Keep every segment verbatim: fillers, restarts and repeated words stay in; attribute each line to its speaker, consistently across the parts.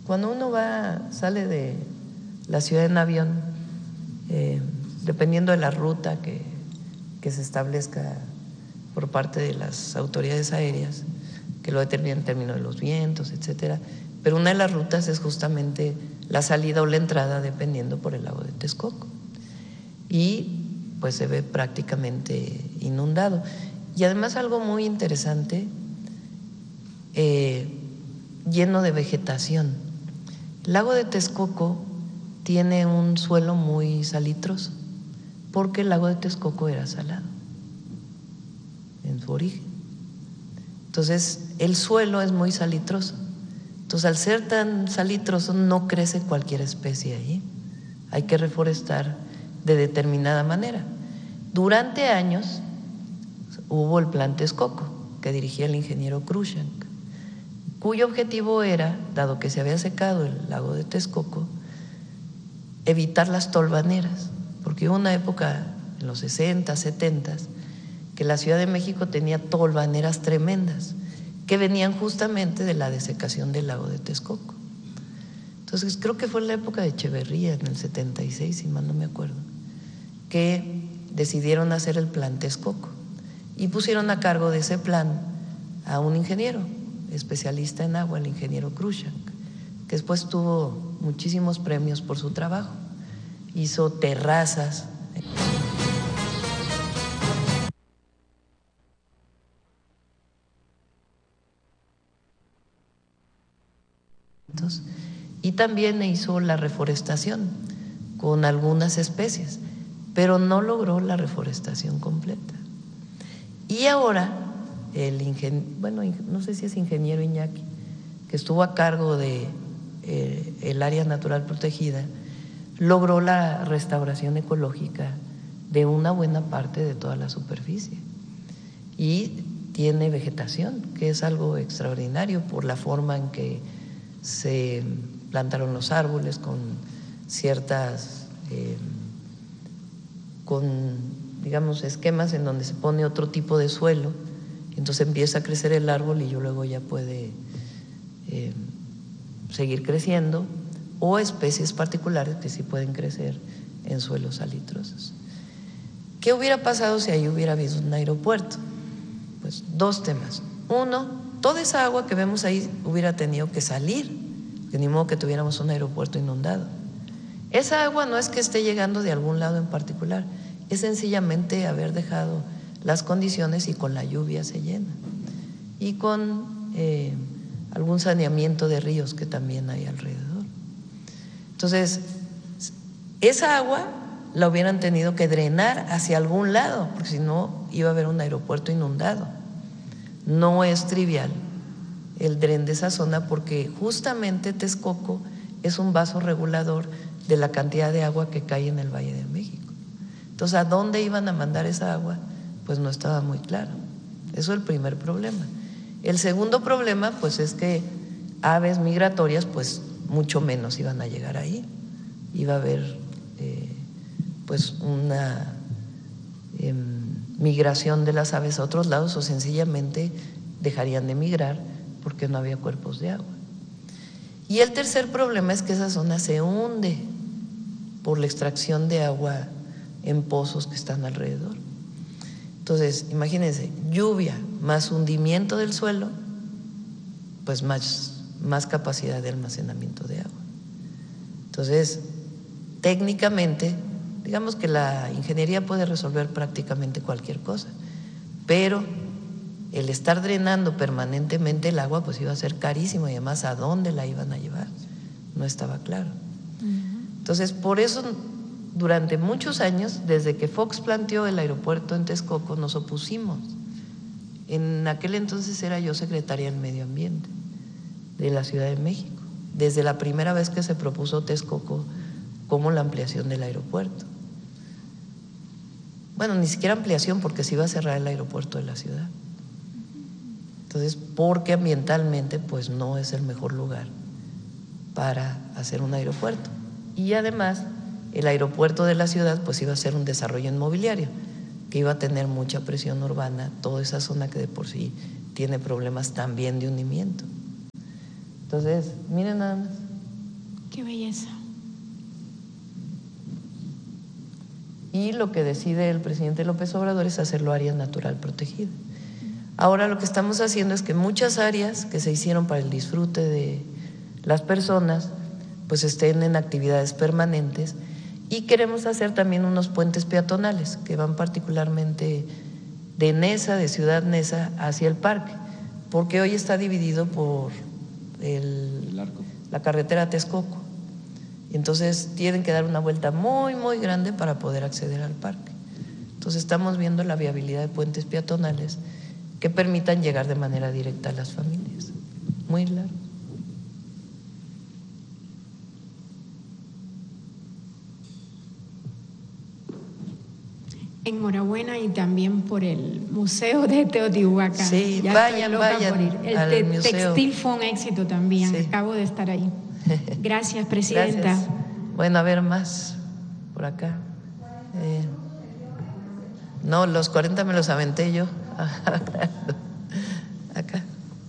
Speaker 1: cuando uno va, sale de la ciudad en avión, eh, dependiendo de la ruta que, que se establezca por parte de las autoridades aéreas, que lo determinan en términos de los vientos, etcétera, pero una de las rutas es justamente la salida o la entrada dependiendo por el lago de Texcoco. Y pues se ve prácticamente inundado. Y además algo muy interesante, eh, lleno de vegetación. El lago de Texcoco tiene un suelo muy salitroso, porque el lago de Texcoco era salado en su origen. Entonces, el suelo es muy salitroso. Entonces, al ser tan salitroso, no crece cualquier especie allí. Hay que reforestar de determinada manera. Durante años hubo el Plan Texcoco, que dirigía el ingeniero Cruikshank, cuyo objetivo era, dado que se había secado el lago de Texcoco, evitar las tolvaneras, porque hubo una época en los sesenta, setenta, que la Ciudad de México tenía tolvaneras tremendas, que venían justamente de la desecación del lago de Texcoco. Entonces, creo que fue en la época de Echeverría, en el setenta y seis, si mal no me acuerdo, que decidieron hacer el Plan Texcoco y pusieron a cargo de ese plan a un ingeniero especialista en agua, el ingeniero Cruikshank, que después tuvo muchísimos premios por su trabajo. Hizo terrazas. Y también hizo la reforestación con algunas especies, pero no logró la reforestación completa. Y ahora el ingeniero, bueno, no sé si es ingeniero Iñaki, que estuvo a cargo de eh, el área natural protegida, logró la restauración ecológica de una buena parte de toda la superficie y tiene vegetación, que es algo extraordinario por la forma en que se plantaron los árboles con ciertas, eh, con digamos esquemas en donde se pone otro tipo de suelo, entonces empieza a crecer el árbol y luego ya puede eh, seguir creciendo, o especies particulares que sí pueden crecer en suelos salitrosos. ¿Qué hubiera pasado si ahí hubiera habido un aeropuerto? Pues dos temas. Uno, toda esa agua que vemos ahí hubiera tenido que salir, que ni modo que tuviéramos un aeropuerto inundado. Esa agua no es que esté llegando de algún lado en particular, es sencillamente haber dejado las condiciones y con la lluvia se llena. Y con eh, algún saneamiento de ríos que también hay alrededor. Entonces, esa agua la hubieran tenido que drenar hacia algún lado, porque si no iba a haber un aeropuerto inundado. No es trivial el dren de esa zona, porque justamente Texcoco es un vaso regulador de la cantidad de agua que cae en el Valle de México. Entonces, ¿a dónde iban a mandar esa agua? Pues no estaba muy claro. Eso es el primer problema. El segundo problema, pues es que aves migratorias, pues mucho menos iban a llegar ahí. Iba a haber eh, pues una eh, migración de las aves a otros lados, o sencillamente dejarían de migrar porque no había cuerpos de agua. Y el tercer problema es que esa zona se hunde por la extracción de agua en pozos que están alrededor. Entonces, imagínense, lluvia más hundimiento del suelo, pues más, más capacidad de almacenamiento de agua. Entonces, técnicamente, digamos que la ingeniería puede resolver prácticamente cualquier cosa, pero el estar drenando permanentemente el agua pues iba a ser carísimo, y además ¿a dónde la iban a llevar? No estaba claro. Entonces, por eso durante muchos años, desde que Fox planteó el aeropuerto en Texcoco, nos opusimos. En aquel entonces era yo secretaria del Medio Ambiente de la Ciudad de México, desde la primera vez que se propuso Texcoco como la ampliación del aeropuerto. Bueno, ni siquiera ampliación, porque se iba a cerrar el aeropuerto de la ciudad. Entonces, porque ambientalmente pues no es el mejor lugar para hacer un aeropuerto. Y además, el aeropuerto de la ciudad pues iba a ser un desarrollo inmobiliario, que iba a tener mucha presión urbana, toda esa zona que de por sí tiene problemas también de hundimiento. Entonces, miren nada más,
Speaker 2: Qué belleza.
Speaker 1: Y lo que decide el presidente López Obrador es hacerlo área natural protegida. Ahora lo que estamos haciendo es que muchas áreas que se hicieron para el disfrute de las personas pues estén en actividades permanentes, y queremos hacer también unos puentes peatonales que van particularmente de Neza, de Ciudad Neza hacia el parque, porque hoy está dividido por el, el arco. la carretera Texcoco. Entonces tienen que dar una vuelta muy, muy grande para poder acceder al parque. Entonces estamos viendo la viabilidad de puentes peatonales que permitan llegar de manera directa a las familias. Muy largo.
Speaker 2: Enhorabuena, y también por el Museo de Teotihuacán.
Speaker 1: Sí,
Speaker 2: ya
Speaker 1: vayan,
Speaker 2: estoy loca
Speaker 1: vayan
Speaker 2: por ir. El
Speaker 1: al
Speaker 2: te
Speaker 1: museo.
Speaker 2: textil fue un éxito también, sí. Acabo de estar ahí. Gracias, Presidenta.
Speaker 1: Gracias. Bueno, a ver más por acá. Eh, no, los cuarenta me los aventé yo. Acá.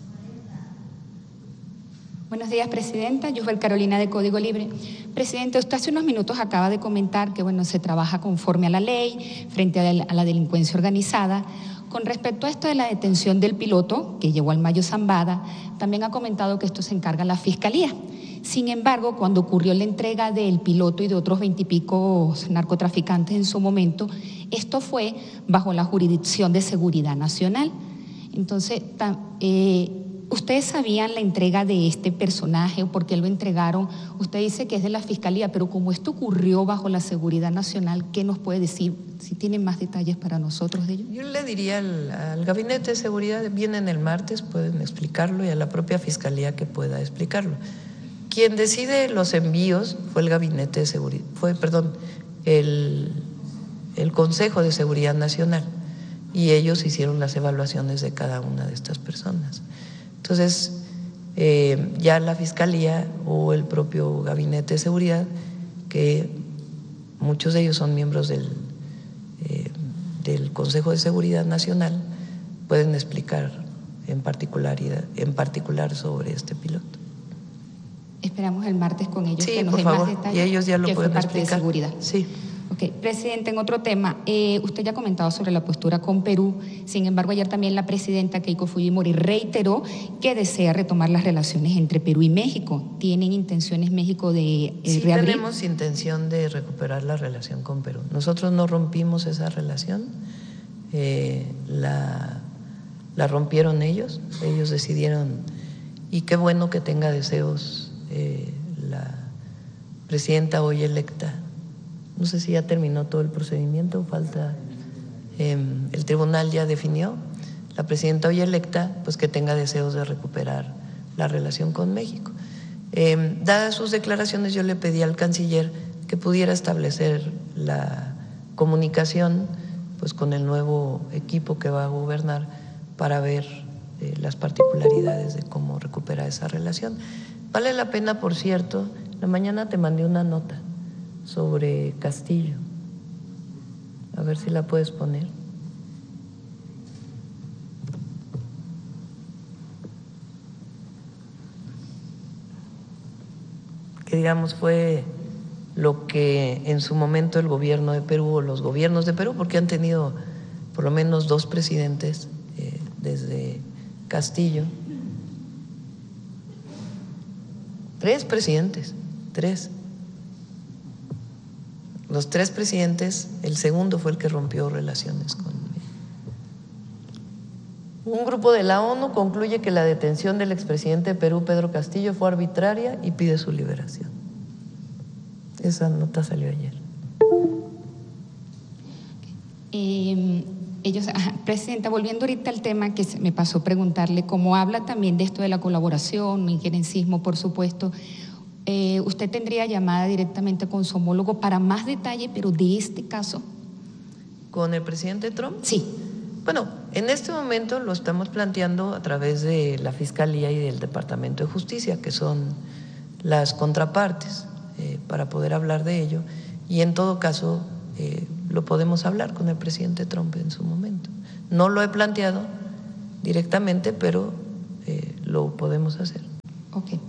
Speaker 3: Buenos días, Presidenta. Yusbel Carolina, de Código Libre. Presidente, usted hace unos minutos acaba de comentar que bueno, se trabaja conforme a la ley frente a la, a la delincuencia organizada. Con respecto a esto de la detención del piloto que llevó al Mayo Zambada, también ha comentado que esto se encarga la Fiscalía. Sin embargo, cuando ocurrió la entrega del piloto y de otros veintipico narcotraficantes en su momento, esto fue bajo la jurisdicción de Seguridad Nacional. Entonces, eh, ¿ustedes sabían la entrega de este personaje o por qué lo entregaron? Usted dice que es de la Fiscalía, pero como esto ocurrió bajo la Seguridad Nacional, ¿qué nos puede decir? Si tienen más detalles para nosotros de ello.
Speaker 1: Yo le diría al, al Gabinete de Seguridad, vienen el martes, pueden explicarlo, y a la propia Fiscalía que pueda explicarlo. Quien decide los envíos fue el Gabinete de Seguridad, fue, perdón, el, el Consejo de Seguridad Nacional, y ellos hicieron las evaluaciones de cada una de estas personas. Entonces, eh, ya la Fiscalía o el propio Gabinete de Seguridad, que muchos de ellos son miembros del, eh, del Consejo de Seguridad Nacional, pueden explicar en particular, en particular sobre este piloto.
Speaker 3: Esperamos el martes con ellos
Speaker 1: sí,
Speaker 3: que nos
Speaker 1: por
Speaker 3: den
Speaker 1: favor,
Speaker 3: más detalles.
Speaker 1: Y ellos ya lo
Speaker 3: que
Speaker 1: pueden
Speaker 3: fue parte
Speaker 1: explicar.
Speaker 3: De seguridad.
Speaker 1: Sí.
Speaker 3: Okay. Presidente, en otro tema, eh, usted ya ha comentado sobre la postura con Perú. Sin embargo, ayer también la presidenta Keiko Fujimori reiteró que desea retomar las relaciones entre Perú y México. ¿Tienen intenciones México de eh,
Speaker 1: sí,
Speaker 3: reabrir?
Speaker 1: Tenemos intención de recuperar la relación con Perú. Nosotros no rompimos esa relación, eh, la, la rompieron ellos, ellos decidieron, y qué bueno que tenga deseos eh, la presidenta hoy electa. No sé si ya terminó todo el procedimiento, falta, eh, el tribunal ya definió, la presidenta hoy electa, pues que tenga deseos de recuperar la relación con México. Eh, dadas sus declaraciones, yo le pedí al canciller que pudiera establecer la comunicación pues con el nuevo equipo que va a gobernar para ver eh, las particularidades de cómo recuperar esa relación. Vale la pena, por cierto, la mañana te mandé una nota sobre Castillo, a ver si la puedes poner. Que digamos fue lo que en su momento el gobierno de Perú o los gobiernos de Perú, porque han tenido por lo menos dos presidentes eh, desde Castillo, tres presidentes, tres. Los tres presidentes, el segundo fue el que rompió relaciones con México. Un grupo de la ONU concluye que la detención del expresidente de Perú, Pedro Castillo, fue arbitraria y pide su liberación. Esa nota salió ayer.
Speaker 3: Eh, ellos, ajá, Presidenta, volviendo ahorita al tema que se me pasó preguntarle, como habla también de esto de la colaboración, injerencismo, por supuesto, Eh, ¿usted tendría llamada directamente con su homólogo para más detalle, pero de este caso?
Speaker 1: ¿Con el presidente Trump?
Speaker 3: Sí.
Speaker 1: Bueno, en este momento lo estamos planteando a través de la Fiscalía y del Departamento de Justicia, que son las contrapartes, eh, para poder hablar de ello. Y en todo caso, eh, lo podemos hablar con el presidente Trump en su momento. No lo he planteado directamente, pero eh, lo podemos hacer.
Speaker 3: Ok.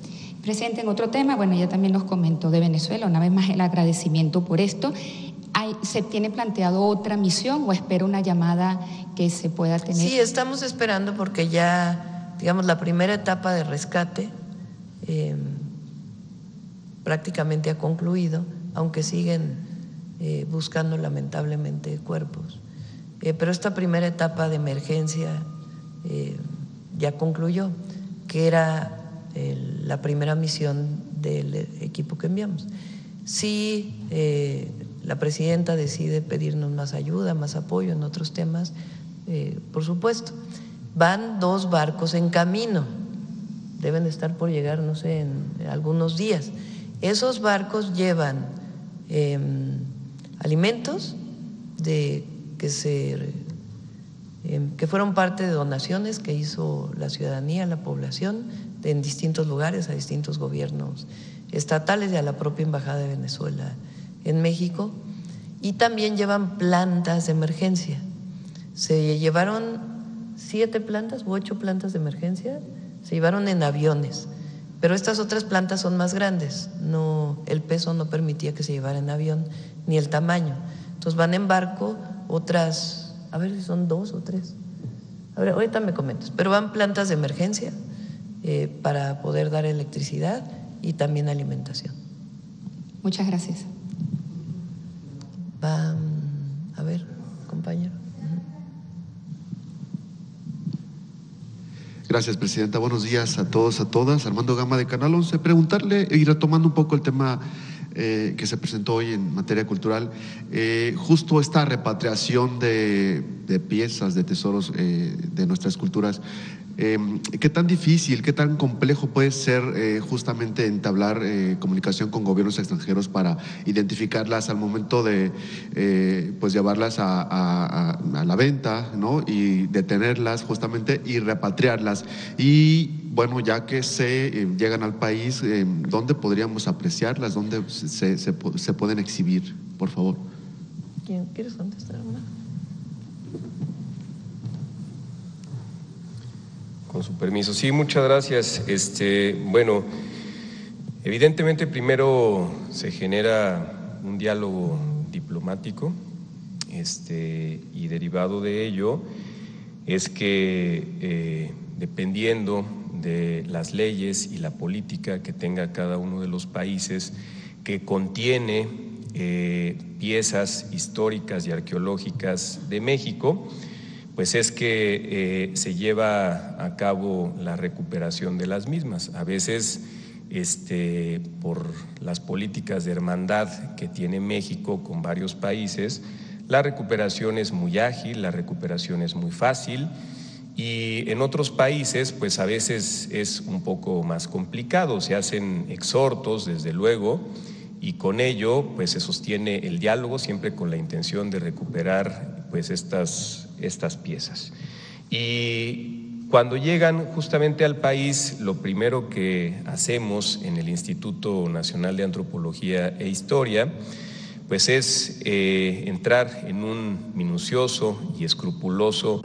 Speaker 3: Presidente, en otro tema, bueno, ya también nos comentó de Venezuela, una vez más el agradecimiento por esto. Hay, ¿Se tiene planteado otra misión o espera una llamada que se pueda tener?
Speaker 1: Sí, estamos esperando porque ya, digamos, la primera etapa de rescate eh, prácticamente ha concluido, aunque siguen eh, buscando lamentablemente cuerpos. Eh, pero esta primera etapa de emergencia eh, ya concluyó, que era el, la primera misión del equipo que enviamos. Si eh, la presidenta decide pedirnos más ayuda, más apoyo en otros temas, eh, por supuesto. Van dos barcos en camino, deben de estar por llegar, no sé, en algunos días. Esos barcos llevan eh, alimentos de que se eh, que fueron parte de donaciones que hizo la ciudadanía, la población, de, en distintos lugares, a distintos gobiernos estatales y a la propia Embajada de Venezuela en México, y también llevan plantas de emergencia. Se llevaron siete plantas u ocho plantas de emergencia, se llevaron en aviones, pero estas otras plantas son más grandes, no, el peso no permitía que se llevara en avión, ni el tamaño. Entonces van en barco otras, a ver si son dos o tres, a ver, ahorita me comentas, pero van plantas de emergencia eh, para poder dar electricidad y también alimentación.
Speaker 3: Muchas gracias.
Speaker 1: Va, a ver, compañero.
Speaker 4: Gracias, Presidenta. Buenos días a todos, a todas. Armando Gama de Canal once. Preguntarle y retomando un poco el tema eh, que se presentó hoy en materia cultural, eh, justo esta repatriación de, de piezas, de tesoros eh, de nuestras culturas. Eh, ¿Qué tan difícil, qué tan complejo puede ser eh, justamente entablar eh, comunicación con gobiernos extranjeros para identificarlas al momento de eh, pues llevarlas a, a, a la venta, ¿no? Y detenerlas justamente y repatriarlas? Y bueno, ya que se eh, llegan al país, eh, ¿dónde podríamos apreciarlas? ¿Dónde se, se, se pueden exhibir? Por favor.
Speaker 1: ¿Quién quieres contestar, hermano?
Speaker 5: Con su permiso. Sí, muchas gracias. Este, bueno, evidentemente primero se genera un diálogo diplomático, este, y derivado de ello es que eh, dependiendo de las leyes y la política que tenga cada uno de los países que contiene eh, piezas históricas y arqueológicas de México, pues es que eh, se lleva a cabo la recuperación de las mismas. A veces, este, por las políticas de hermandad que tiene México con varios países, la recuperación es muy ágil, la recuperación es muy fácil, y en otros países, pues a veces es un poco más complicado. Se hacen exhortos, desde luego, y con ello, pues se sostiene el diálogo, siempre con la intención de recuperar, pues estas estas piezas. Y cuando llegan justamente al país, lo primero que hacemos en el Instituto Nacional de Antropología e Historia, pues es eh, entrar en un minucioso y escrupuloso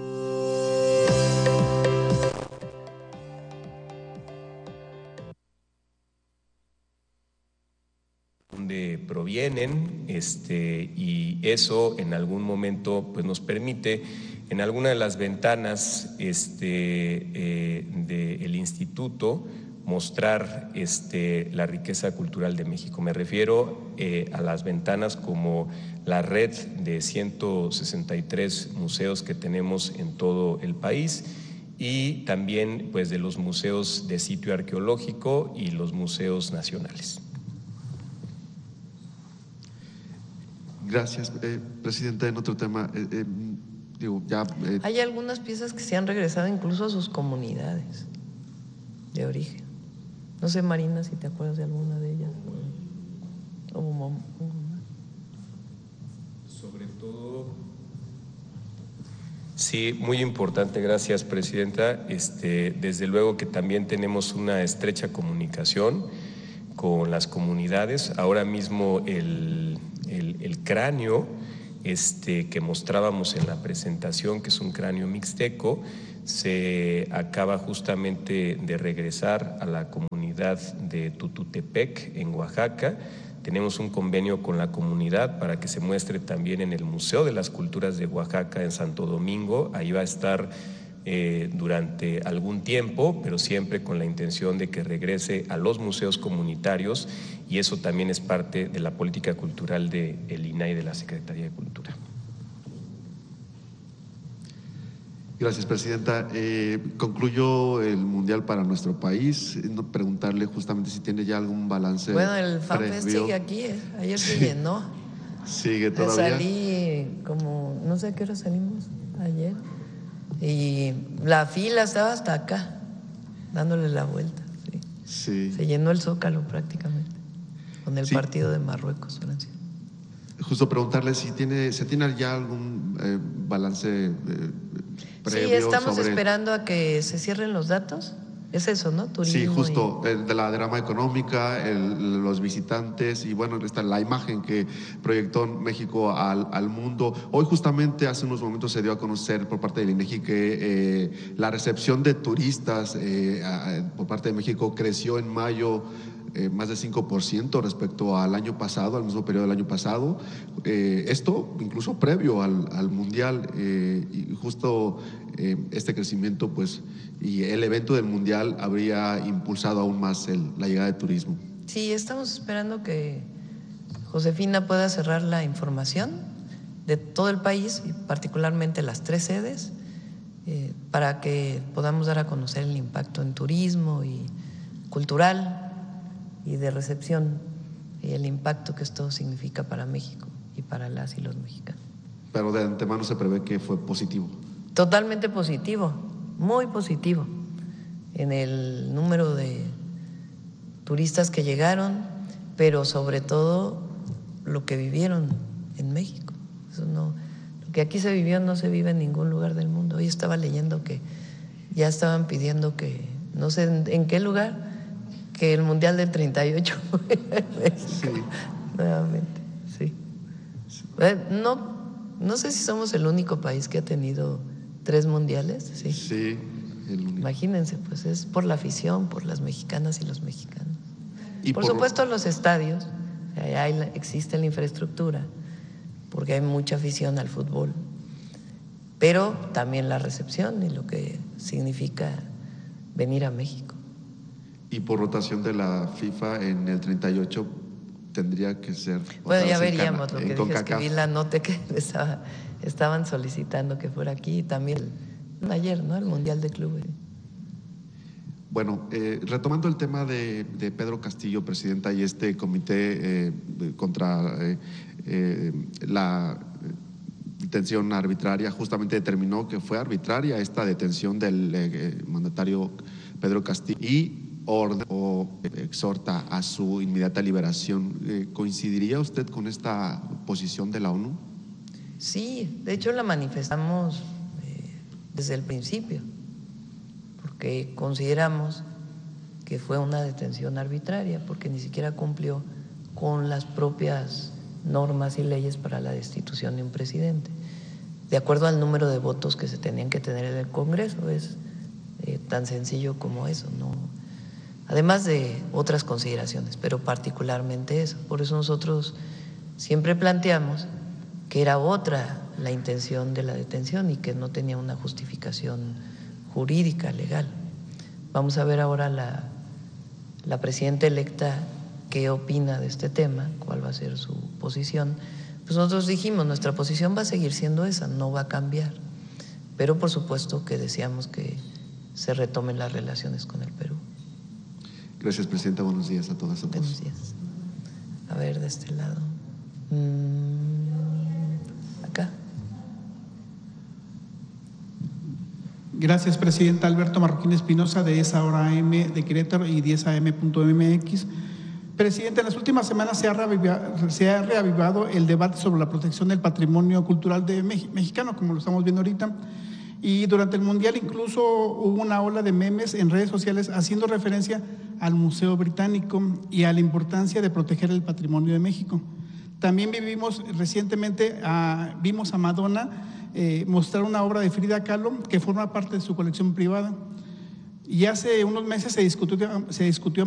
Speaker 5: donde provienen, este, y eso en algún momento pues nos permite en alguna de las ventanas este, eh, del instituto mostrar este, la riqueza cultural de México. Me refiero eh, a las ventanas como la red de ciento sesenta y tres museos que tenemos en todo el país, y también pues de los museos de sitio arqueológico y los museos nacionales.
Speaker 4: Gracias, eh, Presidenta. En otro tema, eh, eh, digo, ya… Eh,
Speaker 1: Hay algunas piezas que se han regresado incluso a sus comunidades de origen. No sé, Marina, si te acuerdas de alguna de ellas. O, o, o,
Speaker 5: Sobre todo… Sí, muy importante, gracias, Presidenta. Este, desde luego que también tenemos una estrecha comunicación con las comunidades. Ahora mismo el… El, el cráneo este, que mostrábamos en la presentación, que es un cráneo mixteco, se acaba justamente de regresar a la comunidad comunidad de Tututepec, en Oaxaca. Tenemos un convenio con la comunidad para que se muestre también en el Museo de las Culturas de Oaxaca en Santo Domingo. Ahí va a estar eh, durante algún tiempo, pero siempre con la intención de que regrese a los museos comunitarios, y eso también es parte de la política cultural del I N A y de la Secretaría de Cultura.
Speaker 4: Gracias, Presidenta. Eh, concluyó el Mundial para nuestro país. No, preguntarle justamente si tiene ya algún balance.
Speaker 1: Bueno, el FanFest sigue aquí. ¿eh? Ayer se
Speaker 4: Sí.
Speaker 1: llenó.
Speaker 4: Sigue todavía.
Speaker 1: Salí como, no sé a qué hora salimos ayer. Y la fila estaba hasta acá, dándole la vuelta. Sí.
Speaker 4: Sí.
Speaker 1: Se llenó el Zócalo prácticamente, con el
Speaker 4: Sí.
Speaker 1: partido de Marruecos, Francia.
Speaker 4: Justo preguntarle si tiene, se tiene ya algún eh, balance eh, previo.
Speaker 1: Sí, estamos
Speaker 4: sobre...
Speaker 1: esperando a que se cierren los datos. Es eso, ¿no? Turismo.
Speaker 4: Sí, justo,
Speaker 1: y...
Speaker 4: el de la derrama económica, el, los visitantes y bueno, está la imagen que proyectó México al, al mundo. Hoy justamente hace unos momentos se dio a conocer por parte del INEGI que eh, la recepción de turistas eh, a, por parte de México creció en mayo Eh, más de cinco por ciento respecto al año pasado, al mismo periodo del año pasado. Eh, esto incluso previo al, al Mundial, eh, y justo eh, este crecimiento pues, y el evento del Mundial habría impulsado aún más el, la llegada de turismo.
Speaker 1: Sí, estamos esperando que Josefina pueda cerrar la información de todo el país y particularmente las tres sedes, eh, para que podamos dar a conocer el impacto en turismo y cultural y de recepción, y el impacto que esto significa para México y para las y los mexicanos.
Speaker 4: Pero de antemano se prevé que fue positivo.
Speaker 1: Totalmente positivo, muy positivo, en el número de turistas que llegaron, pero sobre todo lo que vivieron en México. Eso no, lo que aquí se vivió no se vive en ningún lugar del mundo. Hoy estaba leyendo que ya estaban pidiendo que, no sé en, en qué lugar, que el Mundial del treinta y ocho
Speaker 4: Sí.
Speaker 1: nuevamente, sí. No, no sé si somos el único país que ha tenido tres mundiales, sí.
Speaker 4: Sí, el único.
Speaker 1: Imagínense, pues es por la afición, por las mexicanas y los mexicanos.
Speaker 4: Y
Speaker 1: por,
Speaker 4: por
Speaker 1: supuesto los estadios, hay, existe la infraestructura, porque hay mucha afición al fútbol, pero también la recepción y lo que significa venir a México.
Speaker 4: Y por rotación de la FIFA en el treinta y ocho tendría que ser.
Speaker 1: Bueno, ya veríamos. Lo que dije
Speaker 4: CONCACAF.
Speaker 1: Es que vi la nota que estaba, estaban solicitando que fuera aquí, también ayer, ¿no? El Mundial de Clubes.
Speaker 4: Bueno, eh, retomando el tema de, de Pedro Castillo, presidenta, y este comité eh, contra eh, eh, la detención arbitraria, justamente determinó que fue arbitraria esta detención del eh, mandatario Pedro Castillo y orden o exhorta a su inmediata liberación. Eh, ¿Coincidiría usted con esta posición de la ONU?
Speaker 1: Sí, de hecho la manifestamos eh, desde el principio, porque consideramos que fue una detención arbitraria, porque ni siquiera cumplió con las propias normas y leyes para la destitución de un presidente, de acuerdo al número de votos que se tenían que tener en el Congreso. Es eh, tan sencillo como eso, ¿no? Además de otras consideraciones, pero particularmente eso. Por eso nosotros siempre planteamos que era otra la intención de la detención y que no tenía una justificación jurídica, legal. Vamos a ver ahora la, la presidenta electa qué opina de este tema, cuál va a ser su posición. Pues nosotros dijimos, nuestra posición va a seguir siendo esa, no va a cambiar, pero por supuesto que deseamos que se retomen las relaciones con el Perú.
Speaker 4: Gracias, presidenta. Buenos días a todas y a todos.
Speaker 1: Buenos días. A ver, de este lado. Mm, acá.
Speaker 6: Gracias, presidenta. Alberto Marroquín Espinosa, de esa hora A M de Querétaro y diez A M punto M X. Presidente, en las últimas semanas se ha, reavivado, se ha reavivado el debate sobre la protección del patrimonio cultural de mexicano, como lo estamos viendo ahorita. Y durante el Mundial incluso hubo una ola de memes en redes sociales haciendo referencia al Museo Británico y a la importancia de proteger el patrimonio de México. También vivimos recientemente, a, vimos a Madonna eh, mostrar una obra de Frida Kahlo que forma parte de su colección privada. Y hace unos meses se discutió, se discutió